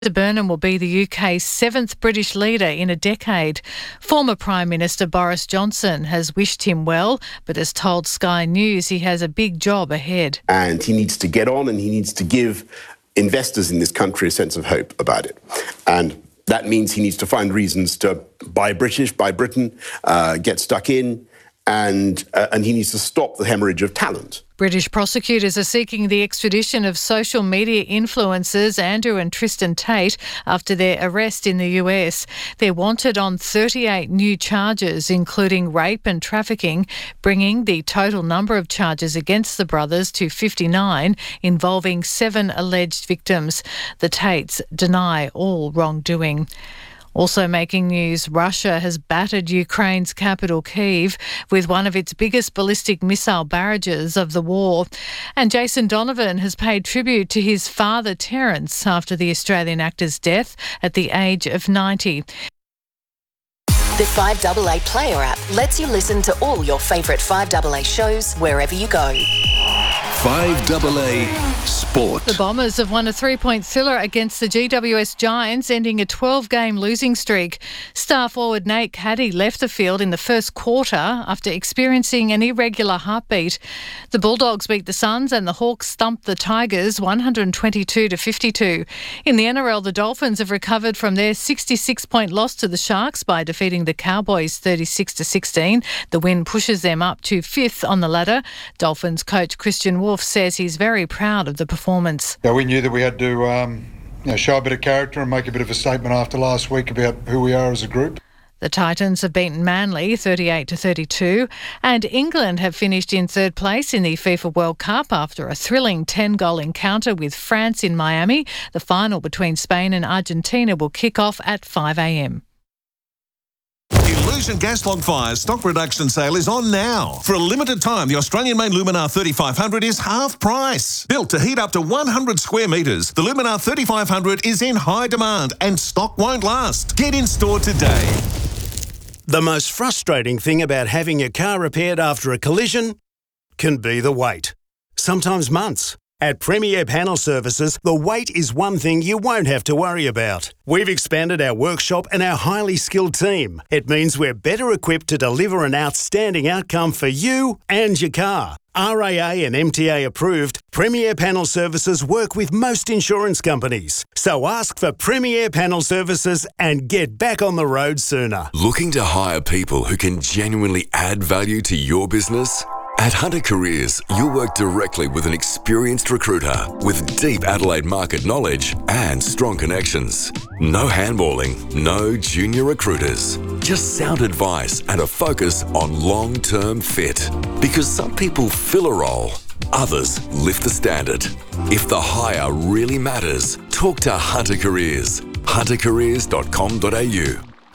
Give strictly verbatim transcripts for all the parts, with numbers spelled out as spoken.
Burnham will be the U K's seventh British leader in a decade. Former Prime Minister Boris Johnson has wished him well, but has told Sky News he has a big job ahead. And he needs to get on and he needs to give investors in this country a sense of hope about it. And that means he needs to find reasons to buy British, buy Britain, uh, get stuck in, and uh, and he needs to stop the hemorrhage of talent. British prosecutors are seeking the extradition of social media influencers Andrew and Tristan Tate after their arrest in the U S. They're wanted on thirty-eight new charges, including rape and trafficking, bringing the total number of charges against the brothers to fifty-nine, involving seven alleged victims. The Tates deny all wrongdoing. Also making news, Russia has battered Ukraine's capital Kyiv with one of its biggest ballistic missile barrages of the war. And Jason Donovan has paid tribute to his father Terence after the Australian actor's death at the age of ninety. The five A A Player app lets you listen to all your favourite five A A shows wherever you go. five A A Sport. The Bombers have won a three-point thriller against the G W S Giants, ending a twelve-game losing streak. Star forward Nate Caddy left the field in the first quarter after experiencing an irregular heartbeat. The Bulldogs beat the Suns and the Hawks stumped the Tigers one hundred twenty-two to fifty-two. In the N R L, the Dolphins have recovered from their sixty-six point loss to the Sharks by defeating the Cowboys thirty-six to sixteen. The win pushes them up to fifth on the ladder. Dolphins coach Christian Wolf says he's very proud of the performance. Yeah, we knew that we had to um, you know, show a bit of character and make a bit of a statement after last week about who we are as a group. The Titans have beaten Manly thirty-eight to thirty-two, and England have finished in third place in the FIFA World Cup after a thrilling ten-goal encounter with France in Miami. The final between Spain and Argentina will kick off at five a m. Illusion Gas Log Fire's stock reduction sale is on now. For a limited time, the Australian-made Luminar thirty-five hundred is half price. Built to heat up to one hundred square metres, the Luminar thirty-five hundred is in high demand and stock won't last. Get in store today. The most frustrating thing about having your car repaired after a collision can be the wait. Sometimes months. At Premier Panel Services, the wait is one thing you won't have to worry about. We've expanded our workshop and our highly skilled team. It means we're better equipped to deliver an outstanding outcome for you and your car. R A A and M T A approved, Premier Panel Services work with most insurance companies. So ask for Premier Panel Services and get back on the road sooner. Looking to hire people who can genuinely add value to your business? At Hunter Careers, you'll work directly with an experienced recruiter with deep Adelaide market knowledge and strong connections. No handballing, no junior recruiters. Just sound advice and a focus on long-term fit. Because some people fill a role, others lift the standard. If the hire really matters, talk to Hunter Careers. hunter careers dot com dot a u.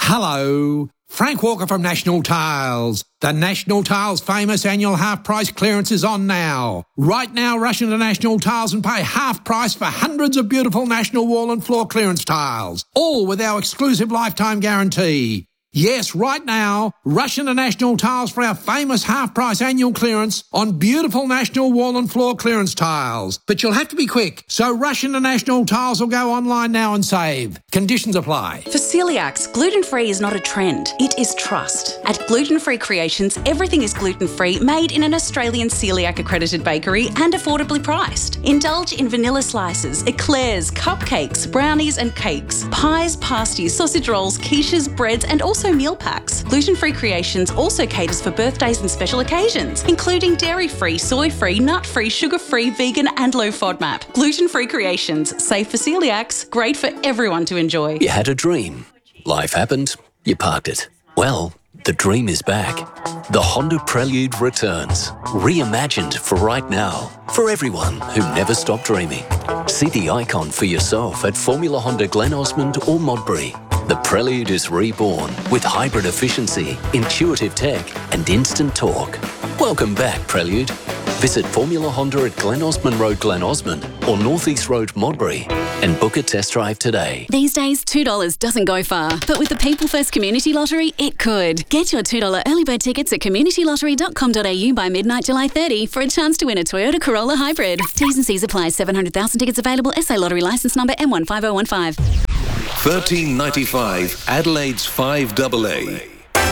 Hello, Frank Walker from National Tiles. The National Tiles famous annual half-price clearance is on now. Right now, rush into National Tiles and pay half price for hundreds of beautiful National wall and floor clearance tiles, all with our exclusive lifetime guarantee. Yes, right now, rush into National Tiles for our famous half-price annual clearance on beautiful National wall and floor clearance tiles. But you'll have to be quick, so rush into National Tiles or go online now and save. Conditions apply. For celiacs, gluten-free is not a trend, it is trust. At Gluten Free Creations, everything is gluten-free, made in an Australian celiac-accredited bakery and affordably priced. Indulge in vanilla slices, eclairs, cupcakes, brownies and cakes, pies, pasties, sausage rolls, quiches, breads and also meal packs. Gluten Free Creations also caters for birthdays and special occasions, including dairy-free, soy-free, nut-free, sugar-free, vegan and low FODMAP. Gluten Free Creations, safe for celiacs, great for everyone to enjoy. You had a dream. Life happened. You parked it. Well, the dream is back. The Honda Prelude returns, reimagined for right now, for everyone who never stopped dreaming. See the icon for yourself at Formula Honda Glen Osmond or Modbury. The Prelude is reborn with hybrid efficiency, intuitive tech and instant torque. Welcome back, Prelude. Visit Formula Honda at Glen Osmond Road, Glen Osmond, or North East Road, Modbury, and book a test drive today. These days, two dollars doesn't go far, but with the People First Community Lottery, it could. Get your two dollars early bird tickets at community lottery dot com dot a u by midnight July thirtieth for a chance to win a Toyota Corolla Hybrid. T's and C's apply. seven hundred thousand tickets available. S A Lottery licence number M one five oh one five. thirteen ninety-five, Adelaide's five double A.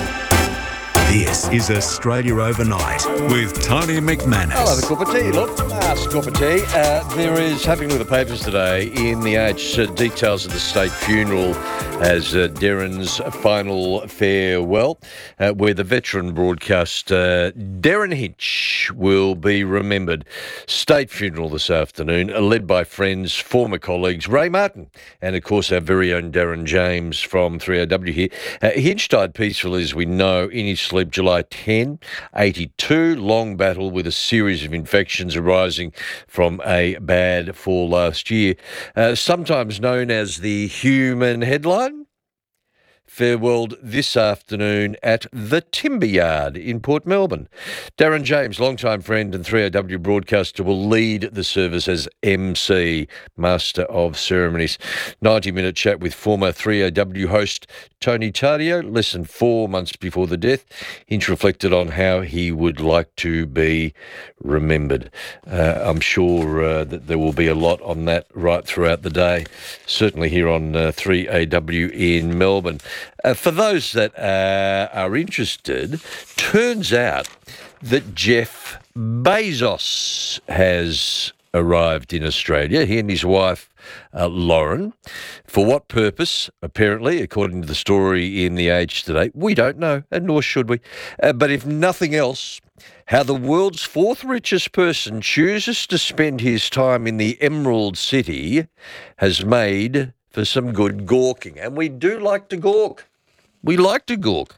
This is Australia Overnight with Tony McManus. Hello, the cup of tea, look. Last cup of tea. Uh, there is, having a look at the papers today, in the Age, uh, details of the state funeral as uh, Darren's final farewell, uh, where the veteran broadcaster Darren Hinch will be remembered. State funeral this afternoon, uh, led by friends, former colleagues, Ray Martin, and of course our very own Darren James from three A W here. Uh, Hinch died peacefully, as we know, in his sleep July tenth, eighty-two. Long battle with a series of infections arising from a bad fall last year. Uh, sometimes known as the human headline. Farewelled this afternoon at the Timber Yard in Port Melbourne. Darren James, longtime friend and three A W broadcaster, will lead the service as M C, Master of Ceremonies. ninety-minute chat with former three A W host Tony Tardio, less than four months before the death. Hinch reflected on how he would like to be remembered. Uh, I'm sure uh, that there will be a lot on that right throughout the day, certainly here on uh, three A W in Melbourne. Uh, for those that uh, are interested, turns out that Jeff Bezos has arrived in Australia. He and his wife, uh, Lauren. For what purpose? Apparently, according to the story in The Age today, we don't know, and nor should we. Uh, but if nothing else, how the world's fourth richest person chooses to spend his time in the Emerald City has made for some good gawking. And we do like to gawk. We like to gawk.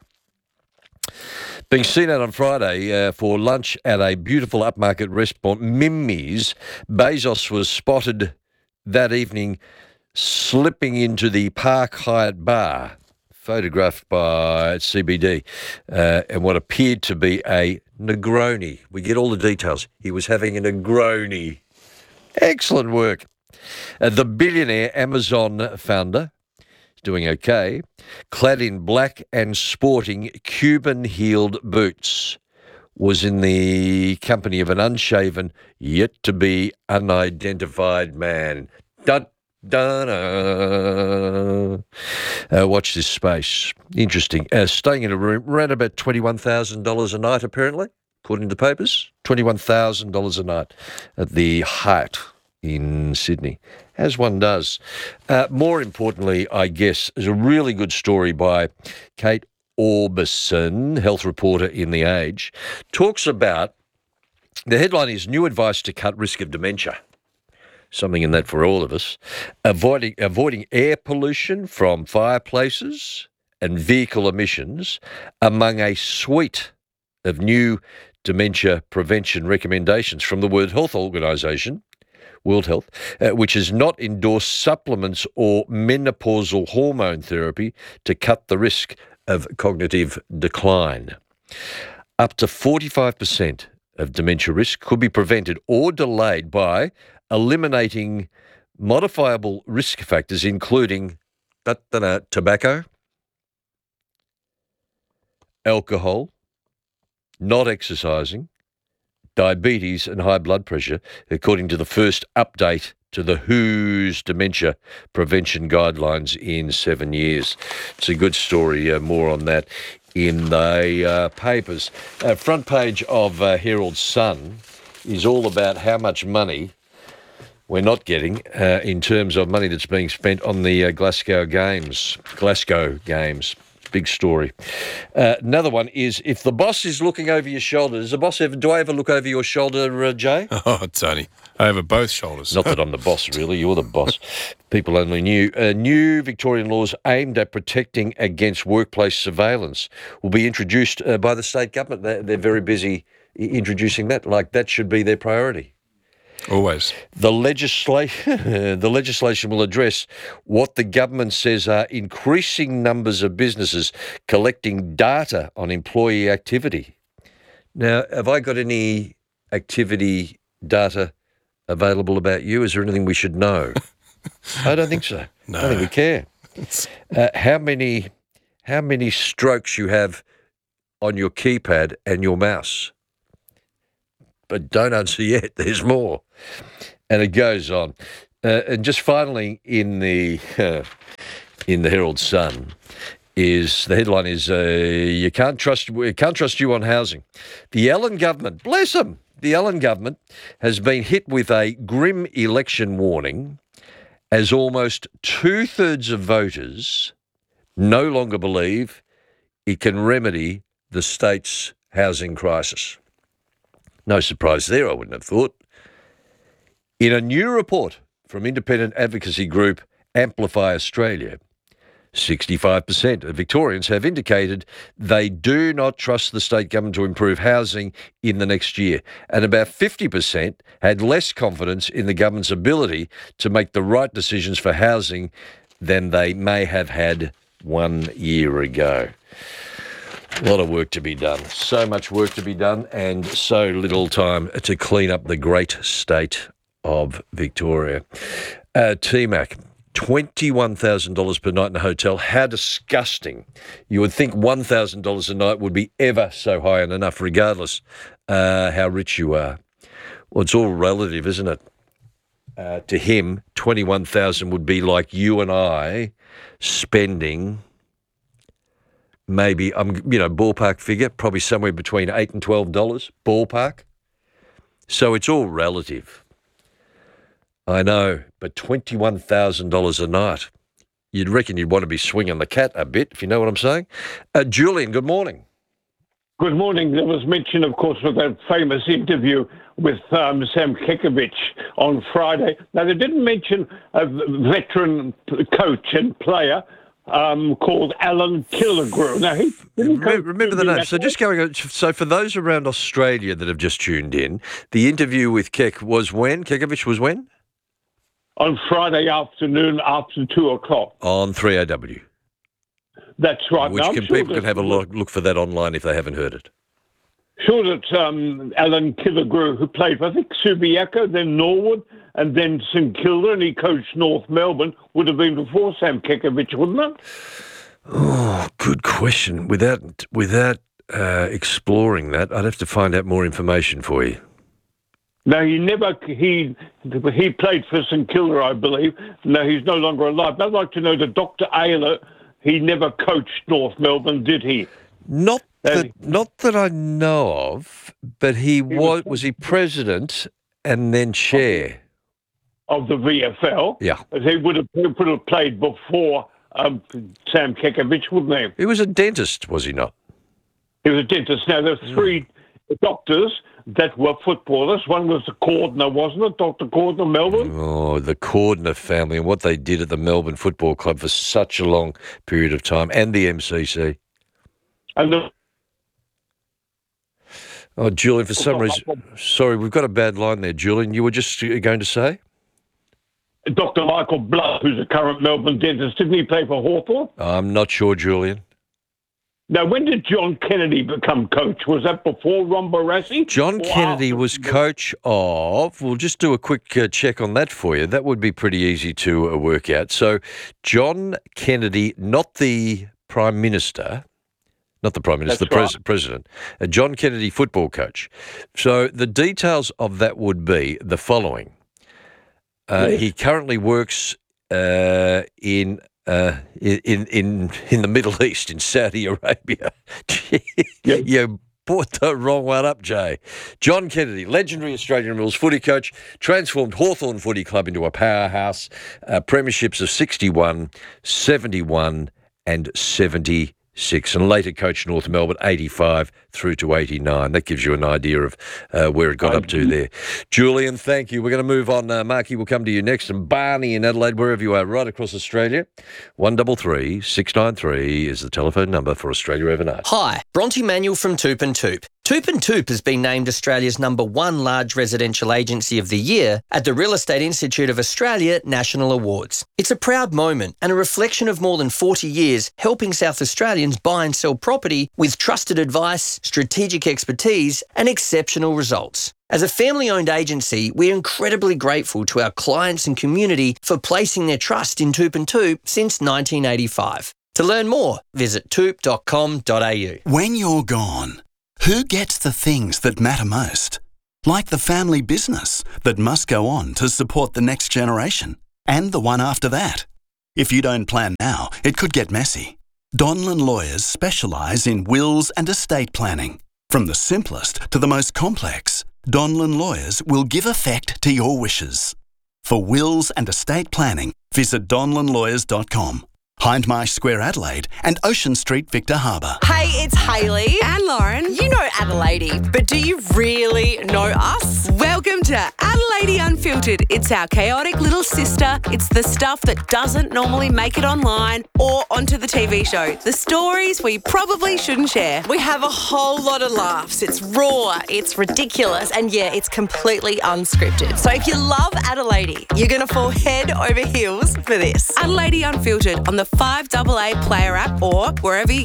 Being seen out on Friday uh, for lunch at a beautiful upmarket restaurant, Mimi's, Bezos was spotted that evening slipping into the Park Hyatt bar, photographed by C B D, uh, and what appeared to be a Negroni. We get all the details. He was having a Negroni. Excellent work. Uh, the billionaire Amazon founder is doing okay, clad in black and sporting Cuban-heeled boots, was in the company of an unshaven, yet-to-be unidentified man. Dun, dun, uh, uh, watch this space. Interesting. Uh, staying in a room around about twenty-one thousand dollars a night, apparently, according to the papers. twenty-one thousand dollars a night at the Hyatt in Sydney, as one does. Uh, more importantly, I guess, is a really good story by Kate Orbison, health reporter in The Age, talks about, the headline is New Advice to Cut Risk of Dementia. Something in that for all of us. Avoiding, avoiding air pollution from fireplaces and vehicle emissions among a suite of new dementia prevention recommendations from the World Health Organization, World Health, uh, which has not endorsed supplements or menopausal hormone therapy to cut the risk of cognitive decline. Up to forty-five percent of dementia risk could be prevented or delayed by eliminating modifiable risk factors, including tobacco, alcohol, not exercising, diabetes and high blood pressure, according to the first update to the W H O's dementia prevention guidelines in seven years. It's a good story. Uh, more on that in the uh, papers. Uh, front page of uh, Herald Sun is all about how much money we're not getting uh, in terms of money that's being spent on the uh, Glasgow Games. Glasgow Games. Big story. Uh, another one is, if the boss is looking over your shoulder, does the boss ever, do I ever look over your shoulder, uh, Jay? Oh, Tony, over both shoulders. Not that I'm the boss, really. You're the boss. People only knew. Uh, new Victorian laws aimed at protecting against workplace surveillance will be introduced uh, by the state government. They're, they're very busy introducing that. Like, that should be their priority. Always. The legislation, the legislation will address what the government says are increasing numbers of businesses collecting data on employee activity. Now, have I got any activity data available about you? Is there anything we should know? I don't think so. No. I don't think we care. Uh, how many how many strokes you have on your keypad and your mouse? But don't answer yet. There's more. And it goes on. Uh, and just finally, in the uh, in the Herald Sun, is the headline is uh, you can't trust we can't trust you on housing. The Allen government, bless them, the Allen government has been hit with a grim election warning, as almost two thirds of voters no longer believe it can remedy the state's housing crisis. No surprise there, I wouldn't have thought. In a new report from independent advocacy group Amplify Australia, sixty-five percent of Victorians have indicated they do not trust the state government to improve housing in the next year, and about fifty percent had less confidence in the government's ability to make the right decisions for housing than they may have had one year ago. A lot of work to be done. So much work to be done and so little time to clean up the great state of Victoria. Uh, T Mac, twenty-one thousand dollars per night in a hotel. How disgusting. You would think one thousand dollars a night would be ever so high and enough, regardless uh, how rich you are. Well, it's all relative, isn't it? Uh, to him, twenty-one thousand dollars would be like you and I spending maybe, um, you know, ballpark figure, probably somewhere between eight and twelve dollars, ballpark. So it's all relative. I know, but twenty-one thousand dollars a night. You'd reckon you'd want to be swinging the cat a bit, if you know what I'm saying. Uh, Julian, good morning. Good morning. There was mention, of course, of that famous interview with um, Sam Kekovich on Friday. Now, they didn't mention a veteran coach and player um, called Alan Killigrew. Now, he didn't remember, remember the name. So just going on, so for those around Australia that have just tuned in, the interview with Kek was when? Kekovich was when? On Friday afternoon after two o'clock. On three A W. That's right. Which now, can, sure people can have a look, look for that online if they haven't heard it. Sure that um, Alan Killigrew, who played for, I think, Subiaco, then Norwood, and then St Kilda, and he coached North Melbourne, would have been before Sam Kekovich, wouldn't it? Oh, good question. Without without uh, exploring that, I'd have to find out more information for you. No, he never, he he played for St Kilda, I believe. No, he's no longer alive. I'd like to know that Doctor Ayler, he never coached North Melbourne, did he? Not that, not that I know of, but he, he was, was, was he president and then chair? Of the V F L. Yeah. He would have, he would have played before um, Sam Kekovich, wouldn't he? He was a dentist, was he not? He was a dentist. Now, there are three mm. doctors that were footballers. One was the Cordner, wasn't it? Doctor Cordner, Melbourne? Oh, the Cordner family and what they did at the Melbourne Football Club for such a long period of time, and the M C C. And the... Oh, Julian, for some reason... Sorry, we've got a bad line there, Julian. You were just going to say? Doctor Michael Blood, who's a current Melbourne dentist. Didn't he play for Hawthorn? I'm not sure, Julian. Now, when did John Kennedy become coach? Was that before Ron Barassi? John Kennedy was coach of... We'll just do a quick uh, check on that for you. That would be pretty easy to uh, work out. So, John Kennedy, not the Prime Minister... Not the Prime Minister, That's the pres- right. President. A John Kennedy football coach. So, the details of that would be the following. Uh, yes. He currently works uh, in... Uh, in in in the Middle East, in Saudi Arabia. Yep. You brought the wrong one up, Jay. John Kennedy, legendary Australian rules footy coach, transformed Hawthorn Footy Club into a powerhouse. Uh, premierships of sixty-one, seventy-one and seventy-six, and later coached North Melbourne eighty-five through to eighty-nine. That gives you an idea of uh, where it got up to there. Julian, thank you. We're going to move on. Uh, Marky will come to you next, and Barney in Adelaide, wherever you are, right across Australia. one three three, six nine three is the telephone number for Australia Overnight. Hi, Bronte Manuel from Toop and Toop. Toop and Toop has been named Australia's number one large residential agency of the year at the Real Estate Institute of Australia National Awards. It's a proud moment and a reflection of more than forty years helping South Australians buy and sell property with trusted advice, strategic expertise and exceptional results. As a family-owned agency, we're incredibly grateful to our clients and community for placing their trust in Toop and Toop since nineteen eighty-five. To learn more, visit toop dot com dot a u. When you're gone, who gets the things that matter most? Like the family business that must go on to support the next generation and the one after that. If you don't plan now, it could get messy. Donlan Lawyers specialise in wills and estate planning. From the simplest to the most complex, Donlan Lawyers will give effect to your wishes. For wills and estate planning, visit donlan lawyers dot com. Hindmarsh Square, Adelaide, and Ocean Street, Victor Harbour. Hey, it's Hayley and Lauren. You know Adelaide, but do you really know us? Welcome to Adelaide Unfiltered. It's our chaotic little sister. It's the stuff that doesn't normally make it online or onto the T V show. The stories we probably shouldn't share. We have a whole lot of laughs. It's raw, it's ridiculous, and yeah, it's completely unscripted. So if you love Adelaide, you're going to fall head over heels for this. Adelaide Unfiltered on the five A A Player app or wherever you